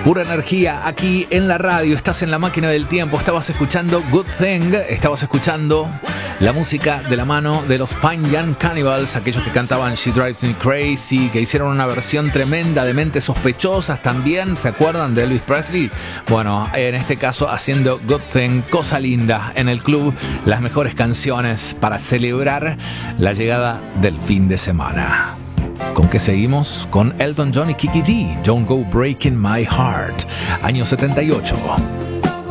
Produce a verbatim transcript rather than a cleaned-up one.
Pura energía aquí en la radio. Estás en la máquina del tiempo. Estabas escuchando Good Thing. Estabas escuchando la música de la mano de los Fine Young Cannibals, aquellos que cantaban She Drives Me Crazy, que hicieron una versión tremenda de Mentes Sospechosas también. ¿Se acuerdan de Elvis Presley? Bueno, en este caso haciendo Good Thing, cosa linda en el club. Las mejores canciones para celebrar la llegada del fin de semana. ¿Con qué seguimos? Con Elton John y Kiki Dee, Don't Go Breaking My Heart, año setenta y ocho.